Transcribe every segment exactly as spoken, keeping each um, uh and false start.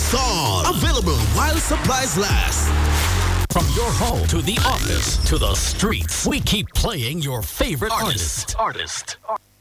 song. Available while supplies last. From your home to the office to the streets, we keep playing your favorite artist. Artist.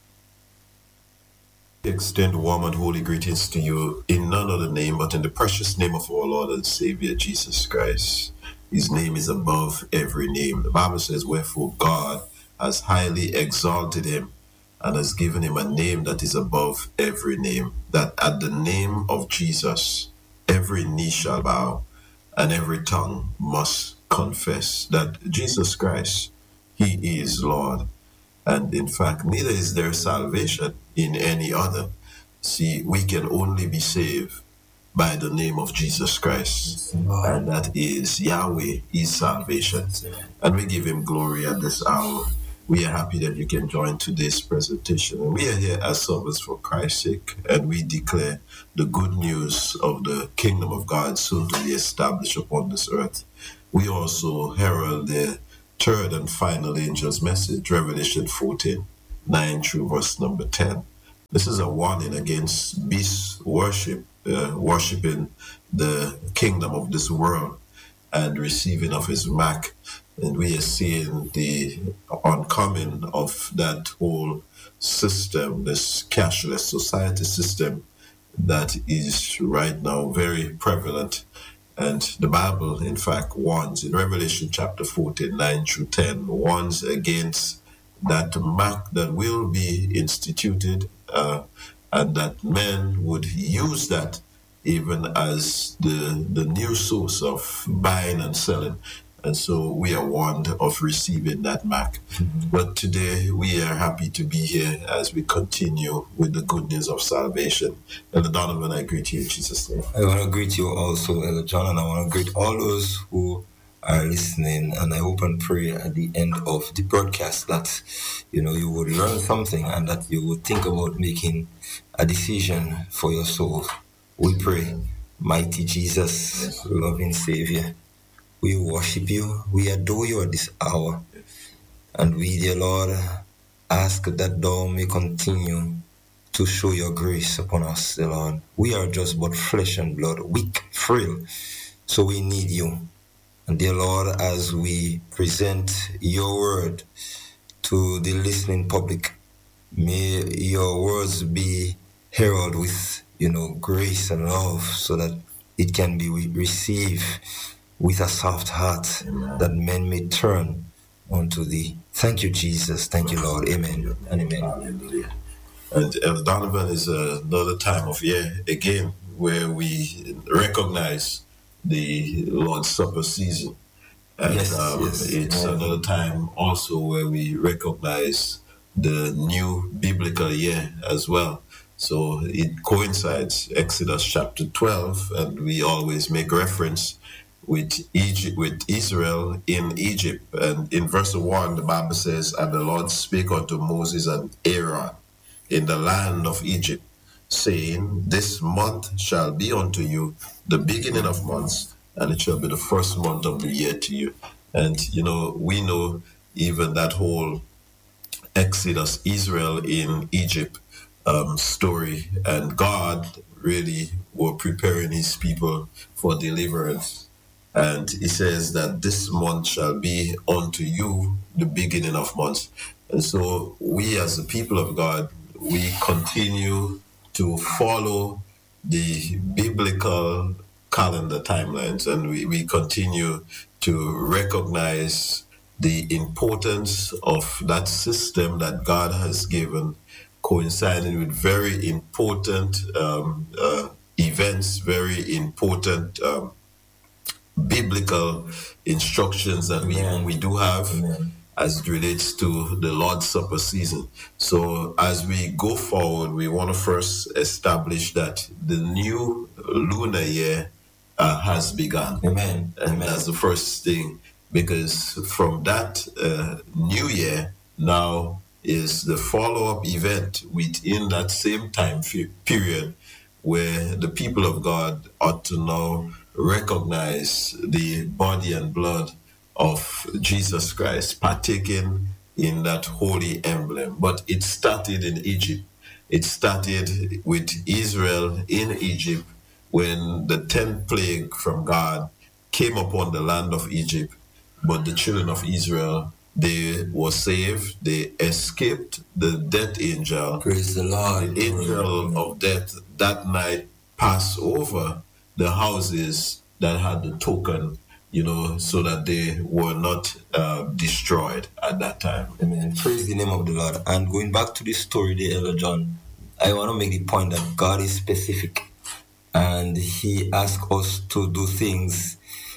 Extend warm and holy greetings to you in none other name but in the precious name of our Lord and Savior Jesus Christ. His name is above every name. The Bible says, wherefore God has highly exalted him and has given him a name that is above every name, that at the name of Jesus every knee shall bow and every tongue must confess that Jesus Christ, he is Lord. And in fact, neither is there salvation in any other. See, we can only be saved by the name of Jesus Christ. And that is Yahweh, is salvation. And we give him glory at this hour. We are happy that you can join today's presentation. And we are here as servants for Christ's sake, and we declare the good news of the kingdom of God soon to be established upon this earth. We also herald the third and final angel's message, Revelation fourteen, nine through verse number ten. This is a warning against beast worship, uh, worshiping the kingdom of this world and receiving of his mark. And we are seeing the oncoming of that whole system, this cashless society system that is right now very prevalent. And the Bible, in fact, warns in Revelation chapter fourteen, nine through ten, warns against that mark that will be instituted uh, and that men would use that even as the, the new source of buying and selling. And so we are warned of receiving that mark. Mm-hmm. But today we are happy to be here as we continue with the good news of salvation. Elder Donovan, I greet you in Jesus' name. I want to greet you also, Elder John, and I want to greet all those who are listening. And I hope and pray at the end of the broadcast that, you know, you would learn something and that you would think about making a decision for your soul. We pray, mighty Jesus, loving Savior, we worship you, we adore you at this hour. And we, dear Lord, ask that thou may continue to show your grace upon us, dear Lord. We are just but flesh and blood, weak, frail, so we need you. And dear Lord, as we present your word to the listening public, may your words be heralded with, you know, grace and love so that it can be received with a soft heart. Amen. That men may turn unto thee. Thank you, Jesus. Thank you, Lord. Amen and amen. Hallelujah. And Elder Donovan is another time of year again where we recognize the Lord's Supper season. And yes, um, yes. it's yeah. another time also where we recognize the new biblical year as well. So it coincides, Exodus chapter twelve, and we always make reference with Egypt, with Israel in Egypt. And in verse one, the Bible says, and the Lord spake unto Moses and Aaron in the land of Egypt, saying, this month shall be unto you the beginning of months, and it shall be the first month of the year to you. And, you know, we know even that whole Exodus, Israel in Egypt um, story, and God really were preparing his people for deliverance. And he says that this month shall be unto you the beginning of months. And so we as the people of God, we continue to follow the biblical calendar timelines, and we, we continue to recognize the importance of that system that God has given, coinciding with very important um, uh, events, very important um, biblical instructions that we, we do have. Amen. As it relates to the Lord's Supper season. So as we go forward, we want to first establish that the new lunar year uh, has begun. Amen. And Amen. that's the first thing, because from that uh, new year now is the follow-up event within that same time f- period where the people of God ought to now recognize the body and blood of Jesus Christ, partaking in that holy emblem. But it started in Egypt. It started with Israel in Egypt, when the tenth plague from God came upon the land of Egypt, but the children of Israel, they were saved, they escaped the death angel. Praise the Lord. The angel of death that night passed over the houses that had the token, you know, so that they were not uh, destroyed at that time. Amen. Praise the name of the Lord. And going back to this story, the Elder John, I want to make the point that God is specific, and He asks us to do things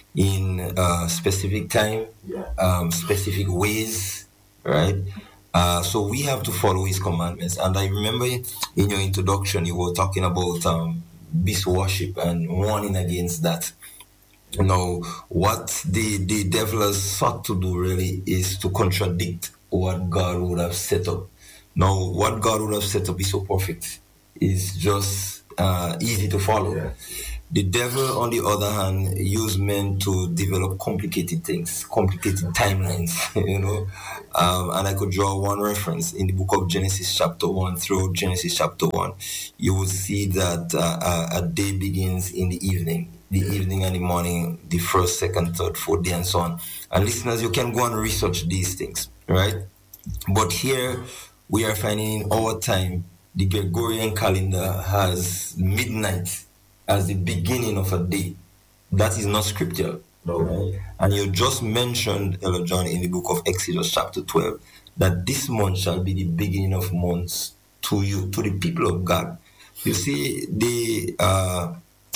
in a specific time, Yeah. um, specific ways, right? Uh, so we have to follow His commandments. And I remember in your introduction, you were talking about um, beast worship and warning against that. You know, what the, the devil has sought to do really is to contradict what God would have set up. Now, what God would have set up is so perfect. It's just uh, easy to follow. Yeah. The devil, on the other hand, used men to develop complicated things, complicated timelines, you know. Um, and I could draw one reference in the book of Genesis chapter one through Genesis chapter one. You will see that uh, a day begins in the evening, the evening and the morning, the first, second, third, fourth day, and so on. And listeners, you can go and research these things, right? But here we are finding in our time, the Gregorian calendar has midnight as the beginning of a day. That is not scriptural. No. Right? And you just mentioned, Elder John, in the book of Exodus chapter twelve, that this month shall be the beginning of months to you, to the people of God. You see, the uh,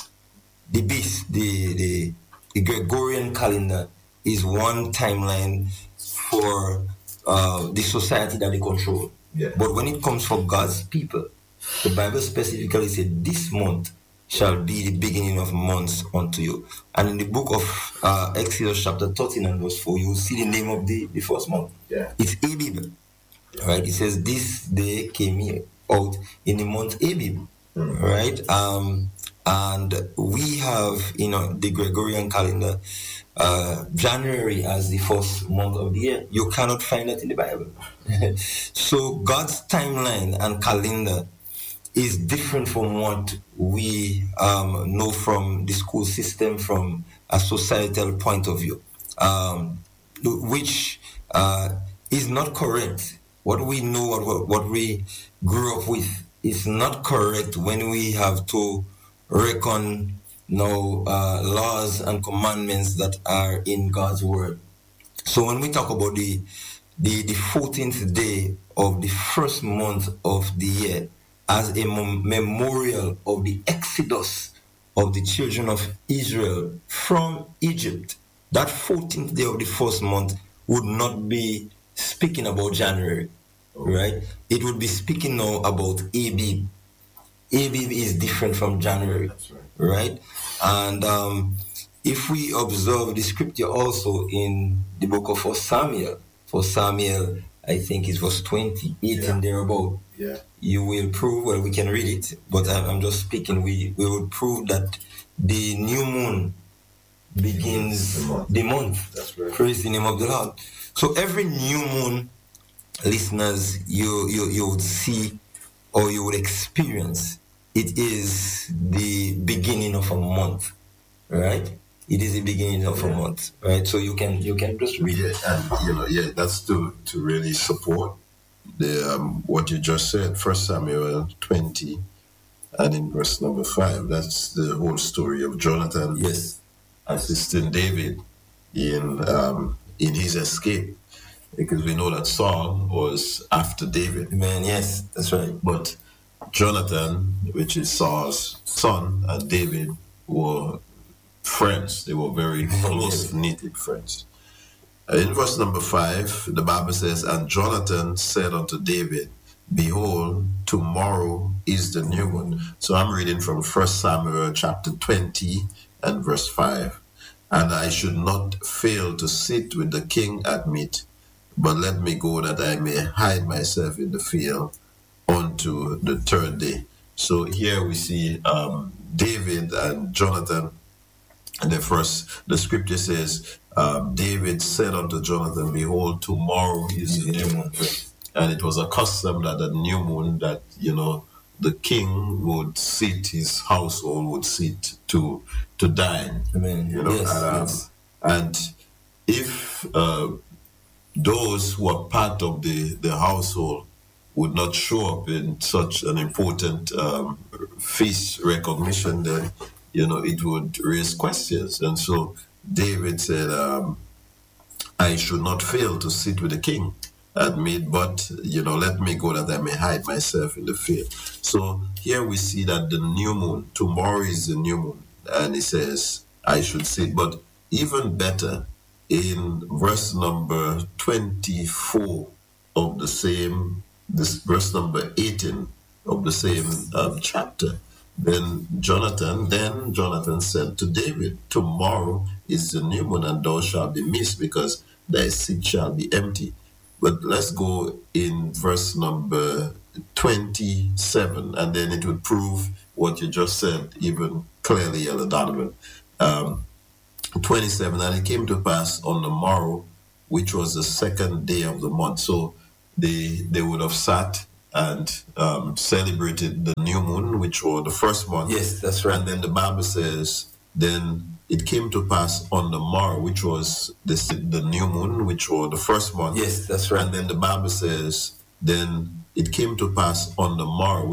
the beast, the, the, the Gregorian calendar is one timeline for uh, the society that they control. Yeah. But when it comes for God's people, the Bible specifically said this month shall be the beginning of months unto you. And in the book of uh, Exodus chapter thirteen and verse four, you will see the name of the, the first month. Yeah. It's Abib. Right? It says this day came out in the month Abib. Mm. Right? Um, and we have, you know, the Gregorian calendar, uh, January as the first month of the year. You cannot find that in the Bible. So God's timeline and calendar is different from what we um, know from the school system, from a societal point of view, um, which uh, is not correct. What we know, what, what we grew up with, is not correct when we have to reckon you know, uh, laws and commandments that are in God's word. So when we talk about the the, the fourteenth day of the first month of the year as a mem- memorial of the exodus of the children of Israel from Egypt, that fourteenth day of the first month would not be speaking about January, right? It would be speaking now about Abib. Abib is different from January, That's right. right? And um, if we observe the scripture also in the book of First Samuel, First Samuel, I think it's verse twenty-eight Yeah. and thereabout, Yeah. you will prove, well, we can read it, but I'm, I'm just speaking, we, we will prove that the new moon begins The month. the month. That's right. Praise the name of the Lord. So every new moon, listeners, you, you, you would see or you would experience, it is the beginning of a month, right? It is the beginning of a month, right? So you can you can just read Yeah, it. and you know, yeah, that's to to really support the um, what you just said. First Samuel twenty, and in verse number five, that's the whole story of Jonathan Yes. assisting David in um, in his escape, because we know that Saul was after David, Amen. Yes, that's right. but Jonathan, which is Saul's son, and David were friends. They were very close knitted friends. Uh, In verse number five, the Bible says, "And Jonathan said unto David, Behold, tomorrow is the new moon." So I'm reading from First Samuel chapter twenty and verse five. "And I should not fail to sit with the king at meat, but let me go that I may hide myself in the field unto the third day." So here we see um, David and Jonathan. And the first, the scripture says, um, David said unto Jonathan, "Behold, tomorrow is the new moon." And it was a custom that the new moon, that, you know, the king would sit, his household would sit to to dine. Amen. You know, Yes, um, yes. and if uh, those who are part of the, the household would not show up in such an important um, feast recognition, then, you know, it would raise questions. And so David said, um, I should not fail to sit with the king at meat, but, you know, let me go that I may hide myself in the field. So here we see that the new moon, tomorrow is the new moon, and he says, I should sit. But even better, in verse number twenty-four of the same, this verse number eighteen of the same um, chapter, then Jonathan, then Jonathan said to David, tomorrow is the new moon, and thou shalt be missed, because thy seat shall be empty. But let's go in verse number twenty-seven, and then it would prove what you just said even clearly, Elder Donovan. Um, twenty-seven, and it came to pass on the morrow, which was the second day of the month. So they they would have sat and um, celebrated the new moon, which was the first month. Yes, that's right. And then the Bible says, then it came to pass on the morrow, which was the, the new moon, which was the first month. Yes, that's right. And then the Bible says, then it came to pass on the morrow,